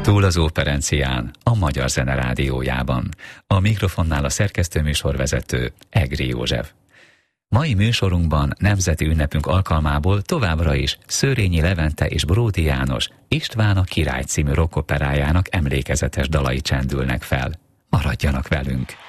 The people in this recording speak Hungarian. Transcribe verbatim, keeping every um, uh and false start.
Túl az Óperencián, a Magyar Zene Rádiójában. A mikrofonnál a szerkesztőműsorvezető Egri József. Mai műsorunkban nemzeti ünnepünk alkalmából továbbra is Szőrényi Levente és Bródi János István a Király című rockoperájának emlékezetes dalai csendülnek fel. Maradjanak velünk!